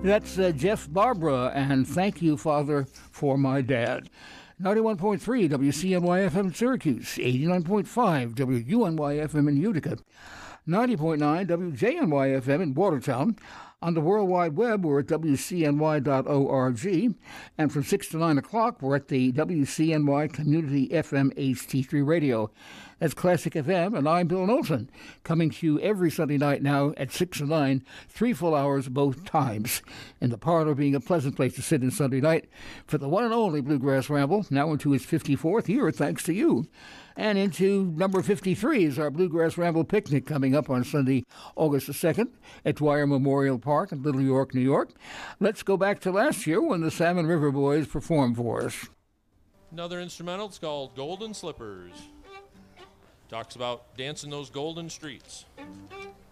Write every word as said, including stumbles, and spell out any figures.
That's uh, Jeff Barbara, and Thank You, Father, for My Dad. ninety-one point three W C N Y F M in Syracuse, eighty-nine point five W U N Y F M in Utica, ninety point nine W J N Y F M in Watertown. On the World Wide Web, we're at W C N Y dot org, and from six to nine o'clock, we're at the W C N Y Community F M H T three Radio. That's Classic F M, and I'm Bill Knowlton, coming to you every Sunday night now at six and nine, three full hours both times. In the parlor being a pleasant place to sit in Sunday night for the one and only Bluegrass Ramble, now into its fifty-fourth year, thanks to you. And into number fifty-three is our Bluegrass Ramble Picnic coming up on Sunday, August the second at Dwyer Memorial Park in Little York, New York. Let's go back to last year when the Salmon River Boys performed for us. Another instrumental, it's called Golden Slippers. Talks about dancing those golden streets.